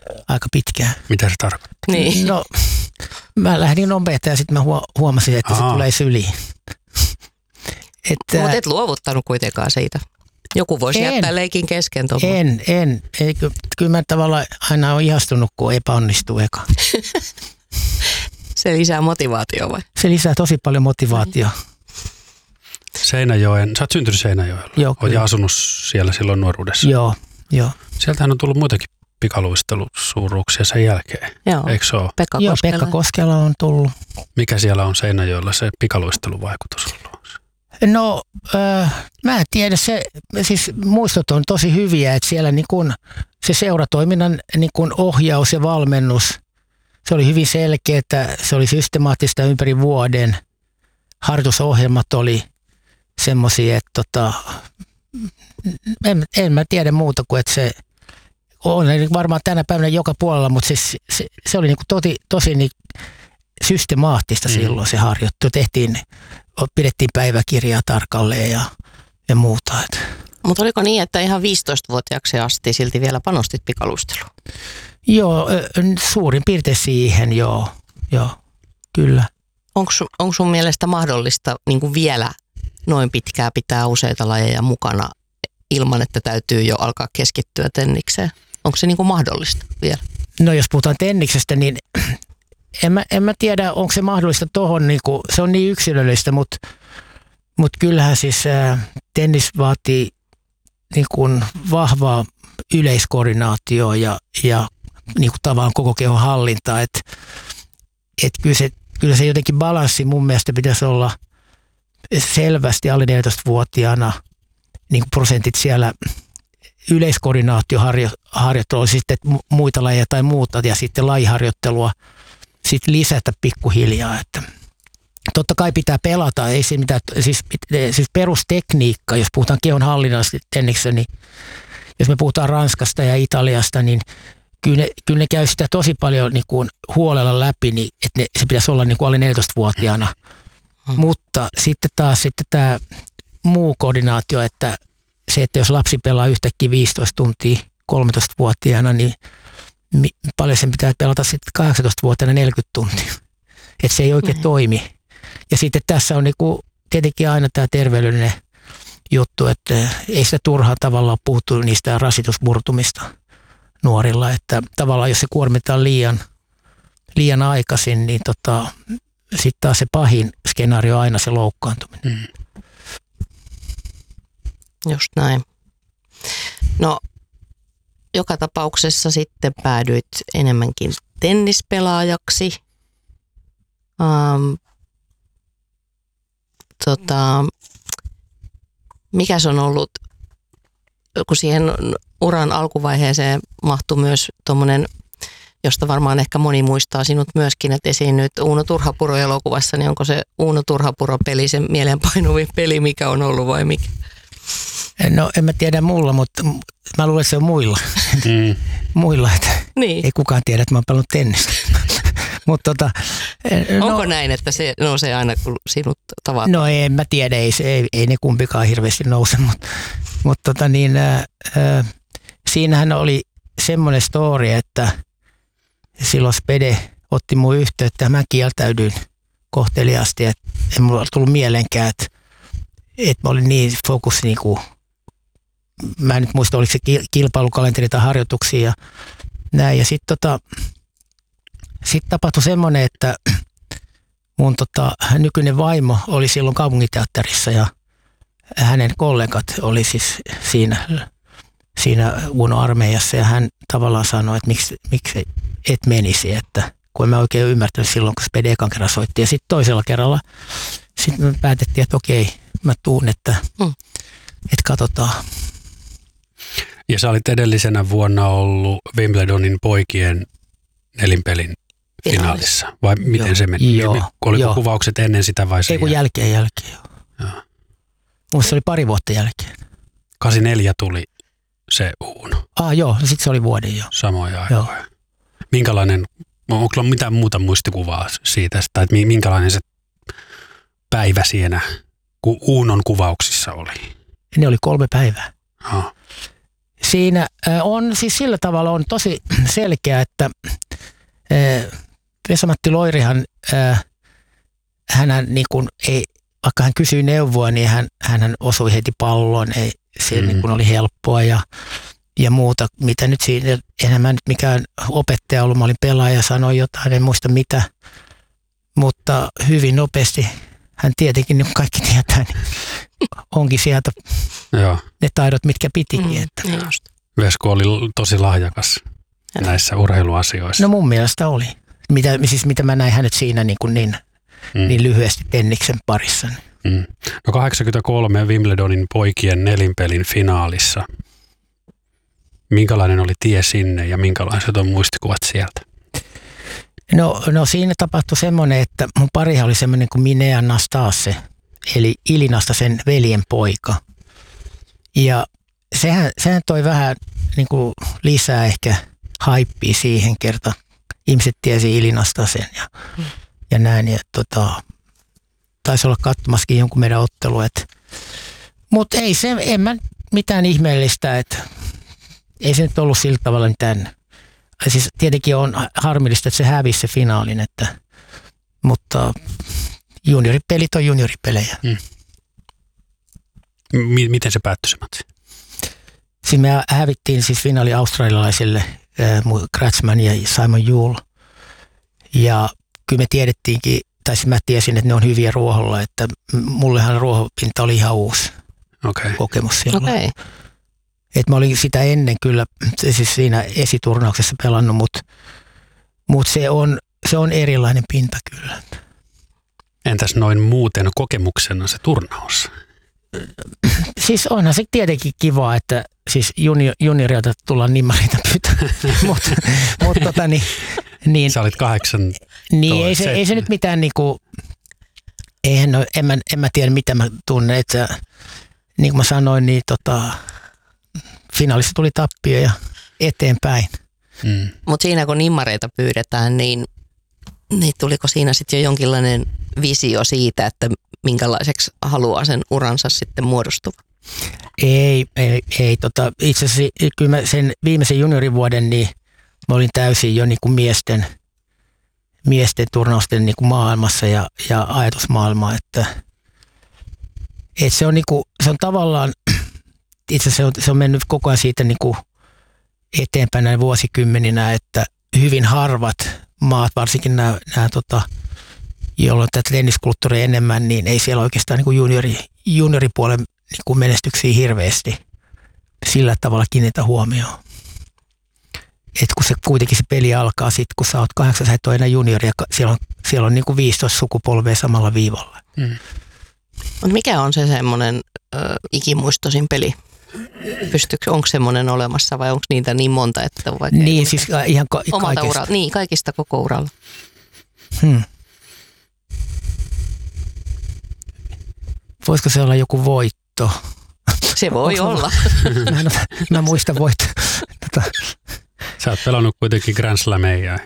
aika pitkään. Mitä se tarkoittaa? Niin. No, mä lähdin nopeasti ja sitten mä huomasin, että se tulee syliin. Mutta et luovuttanut kuitenkaan siitä. Joku voisi jättää leikin kesken tuolla. En. Kyllä mä tavallaan aina olen ihastunut, kun epäonnistuu eka. Se lisää motivaatiota vai? Se lisää tosi paljon motivaatiota. Seinäjoen, sä oot syntynyt Seinäjoella. Joo, oot asunut siellä silloin nuoruudessa. Joo. Sieltähän on tullut muitakin pikaluistelusuuruuksia sen jälkeen. Joo. Eikö se ole? Pekka Koskela on tullut. Mikä siellä on Seinäjoella se pikaluisteluvaikutus ollut? No, mä en tiedä. Siis muistot on tosi hyviä, että siellä niin kun se seuratoiminnan niin kun ohjaus ja valmennus, se oli hyvin selkeä, että se oli systemaattista ympäri vuoden. Harjoitusohjelmat oli semmoisia, että en mä tiedä muuta kuin, että se on varmaan tänä päivänä joka puolella, mutta siis se oli niin kuin tosi niin systemaattista silloin se harjoittelu. Pidettiin päiväkirjaa tarkalleen ja muuta. Mutta oliko niin, että ihan 15-vuotiaaksi asti silti vielä panostit pikaluisteluun? Joo, suurin piirtein siihen, joo, kyllä. Onko sun mielestä mahdollista niin kuin vielä noin pitkään pitää useita lajeja mukana ilman, että täytyy jo alkaa keskittyä tennikseen? Onko se niin kuin mahdollista vielä? No jos puhutaan tenniksestä, niin en mä tiedä, onko se mahdollista tohon, niin kuin, se on niin yksilöllistä, mutta kyllähän siis tennis vaatii niin kuin vahvaa yleiskoordinaatioa ja niin kuin tavallaan koko kehon hallintaa, että kyllä se jotenkin balanssi mun mielestä pitäisi olla selvästi alle 14-vuotiaana niin kuin prosentit siellä yleiskoordinaatioharjoittelua, sitten muita lajeja tai muuta ja sitten lajiharjoittelua sitten lisätä pikkuhiljaa, että totta kai pitää pelata, ei se mitään, siis perustekniikka, jos puhutaan kehon hallinnasta tenniksessä, niin jos me puhutaan Ranskasta ja Italiasta, niin kyllä ne käy sitä tosi paljon niin kuin huolella läpi, niin että se pitäisi olla niin kuin alle 14-vuotiaana. Mutta sitten taas tämä muu koordinaatio, että se, että jos lapsi pelaa yhtäkkiä 15 tuntia 13-vuotiaana, niin paljon sen pitää pelata sitten 18-vuotiaana 40 tuntia. Että se ei oikein toimi. Ja sitten tässä on niinku tietenkin aina tämä terveydellinen juttu, että ei sitä turhaa tavalla ole puhuttu niistä rasitusmurtumista nuorilla. Että tavallaan jos se kuormitaan liian aikaisin, niin sitten taas se pahin skenaario on aina se loukkaantuminen. Just näin. No, joka tapauksessa sitten päädyit enemmänkin tennispelaajaksi. Mikäs on ollut, kun siihen uran alkuvaiheeseen mahtui myös tuommoinen, josta varmaan ehkä moni muistaa sinut myöskin, että esiinnyt Uuno Turhapuro-elokuvassa, niin onko se Uuno Turhapuro-peli se mieleenpainuvin peli, mikä on ollut vai mikä? No en mä tiedä mulla, mutta mä luulen, että se on muilla. Muilla, että niin. Ei kukaan tiedä, että mä oon pelannut tennistä. Onko näin, että se nousee aina, kun sinut tavataan? No en mä tiedä, ei ne kumpikaan hirveästi nouse, mutta siinähän oli semmoinen story, että silloin Spede otti mun yhteyttä ja mä kieltäydyin kohteliaasti, että ei mulla tullut mielenkään, että mä olin niin fokus niinku, mä en nyt muista, oliko se kilpailukalenteri tai harjoituksia ja näin. Ja sitten sit tapahtui semmoinen, että mun nykyinen vaimo oli silloin kaupunginteatterissa ja hänen kollegat oli siis siinä Uno-armeijassa ja hän tavallaan sanoi, että miksi et menisi, että kun en mä oikein ymmärtänyt silloin, kun Spede ekan kerran soitti. Ja sitten toisella kerralla sitten me päätettiin, että okei, mä tuun, että katsotaan. Ja sä olit edellisenä vuonna ollut Wimbledonin poikien nelinpelin finaalissa. Vai miten se meni? Oliko kuvaukset ennen sitä vai sen? Ei kun jälkeen joo. Musta se oli pari vuotta jälkeen. 84 tuli se Uuno. Joo, sitten se oli vuoden jo. Samoja aikoja. Minkälainen, onko mitään muuta muistikuvaa siitä, tai minkälainen se päivä siinä Uunon kuvauksissa oli? Ne oli 3 päivää. Siinä on siis sillä tavalla on tosi selkeä, että Vesa-Matti Loirihan, hän niin kuin ei, vaikka hän kysyi neuvoa, niin hän osui heti palloon. Ei, se niin kuin oli helppoa ja muuta, mitä nyt siinä, enhän mä nyt mikään opettaja ollut, mä olin pelaaja, sanoin jotain, en muista mitä, mutta hyvin nopeasti, hän tietenkin, niin kaikki tietää, niin onkin sieltä ne taidot, mitkä pitikin. Vesko oli tosi lahjakas näissä urheiluasioissa. No mun mielestä oli. Mitä mä näin hänet siinä niin lyhyesti tenniksen parissa. No 83 Wimbledonin poikien nelinpelin finaalissa. Minkälainen oli tie sinne ja minkälaiset on muistikuvat sieltä? No siinä tapahtui semmoinen, että mun parihan oli semmoinen kuin Minea Nastase, eli Ili Nastasen veljen poika. Ja sehän toi vähän niin kuin lisää ehkä haippia siihen kerta. Ihmiset tiesi Ili Nastasen ja näin. Ja taisi olla katsomassakin jonkun meidän ottelu. Mutta en mä mitään ihmeellistä, että ei se nyt ollut sillä tavalla mitään. Siis tietenkin on harmillista, että se hävisi se finaalin, mutta junioripelit on junioripelejä. Miten se päättyi se matsi? Siis me hävittiin siis finaali australialaisille Kratzmann ja Simon Juul. Ja kyllä me tiedettiinkin, tai siis mä tiesin, että ne on hyviä ruoholla, että mullehan ruohopinta oli ihan uusi kokemus silloin. Okay. Että mä olin sitä ennen kyllä siis siinä esiturnauksessa pelannut, mutta se on erilainen pinta kyllä. Entäs noin muuten kokemuksena se turnaus? Siis onhan se tietenkin kiva, että siis juniorilta tullaan nimmareita pyytää, mutta niin. Sä olit 8. Niin ei se nyt mitään niinku, en mä tiedä mitä mä tunnen, että niin kuin mä sanoin, niin finaalissa tuli tappio ja eteenpäin. Mutta siinä kun nimmareita pyydetään, niin tuliko siinä sitten jo jonkinlainen visio siitä, että minkälaiseksi haluaa sen uransa sitten muodostuva? Ei. Itse asiassa kyllä mä sen viimeisen juniorivuoden, niin mä olin täysin jo niin kuin miesten turnausten niin kuin maailmassa ja ajatusmaailmaa, että se on, niin kuin, se on tavallaan, itse asiassa se on mennyt koko ajan siitä niin kuin eteenpäin näin vuosikymmeninä, että hyvin harvat maat, varsinkin nämä joilla on tätä tenniskulttuuria enemmän, niin ei siellä oikeastaan niin kuin junioripuolen niin kuin menestyksiä hirveästi sillä tavalla kiinnitä huomioon. Että kun se kuitenkin se peli alkaa sitten, kun sä oot 8, sä et ole enää juniori, ja siellä on niin kuin 15 sukupolvea samalla viivalla. Mutta mikä on se semmoinen ikimuistoisin peli? Onko semmoinen olemassa vai onko niitä niin monta, että vaikka niin, siis ihan omalta uralta. Niin, kaikista koko uralla. Voisiko se olla joku voitto? Se voi olla. Mä muistan voitto. Sä oot pelannut kuitenkin Grand Slameja.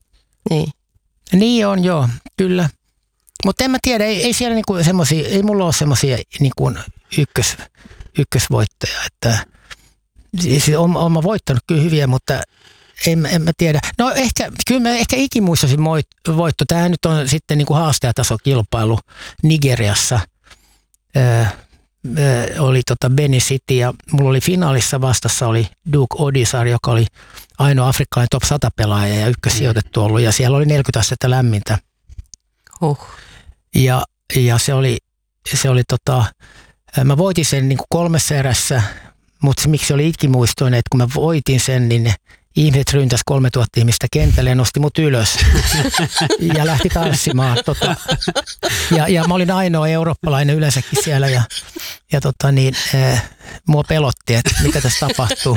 Niin on, joo, kyllä. Mutta en mä tiedä, ei siellä niinku semmosia, ei mulla ole semmosia niinku ykkösvoittoja, että siis on mä voittanut kyllä hyviä, mutta en mä tiedä. No kyllä mä ehkä ikimuistoisin voitto. Tämä nyt on sitten niinku haastajataso-kilpailu Nigeriassa. Oli Benin City ja mulla oli finaalissa vastassa oli Duke Odisar, joka oli ainoa afrikkalainen top 100 pelaaja ja ykkössijoitettu ollut ja siellä oli 40 astetta lämmintä. Ja se oli mä voitin sen niin kuin 3 erässä, mutta miksi se oli ikimuistoinen, että kun mä voitin sen, niin ihmiset ryntäsi 3000 ihmistä kentälle ja nosti mut ylös ja lähti tanssimaan. Ja mä olin ainoa eurooppalainen yleensäkin siellä ja mua pelotti, että mitä tässä tapahtuu.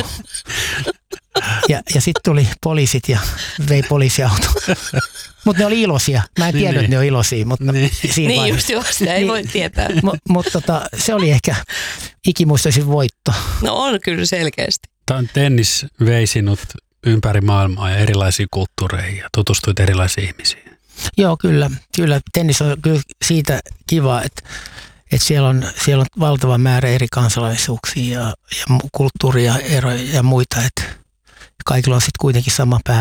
Ja sitten tuli poliisit ja vei poliisiauto. Mutta ne oli iloisia. Mä en tiedä, että ne on iloisia. Mutta niin just joo, sitä ei voi tietää. Mutta se oli ehkä ikimuistoisin voitto. No on kyllä selkeästi. Tennis vei sinut ympäri maailmaa ja erilaisiin kulttuureihin ja tutustuit erilaisiin ihmisiin. Joo, kyllä. Tennis on kyllä siitä kiva, että että siellä on valtava määrä eri kansalaisuuksia ja kulttuuria, eroja ja muita, että kaikilla on sitten kuitenkin sama